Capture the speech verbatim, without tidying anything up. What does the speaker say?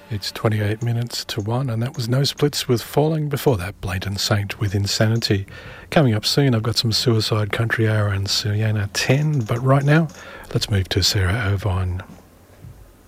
It's twenty-eight minutes to one, and that was No Splits with Falling. Before that, Blatant Saint with Insanity. Coming up soon, I've got some Suicide Country Hour and Sienna ten, but right now, let's move to Sarah Irvine.